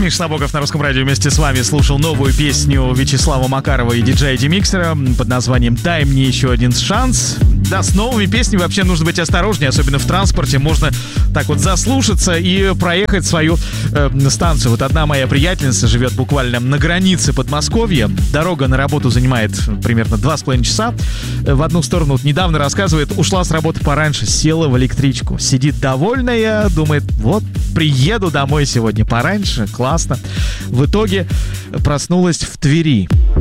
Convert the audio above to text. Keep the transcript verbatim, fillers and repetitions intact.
Миша Набоков на Русском радио вместе с вами слушал новую песню Вячеслава Макарова и диджея Демиксера под названием «Дай мне еще один шанс». Да, с новыми песнями вообще нужно быть осторожнее, особенно в транспорте. Можно так вот заслушаться и проехать свою э, станцию. Вот одна моя приятельница живет буквально на границе Подмосковья. Дорога на работу занимает примерно два с половиной часа. В одну сторону, вот недавно рассказывает, ушла с работы пораньше, села в электричку. Сидит довольная, думает, вот приеду домой сегодня пораньше, классно. В итоге проснулась в Твери.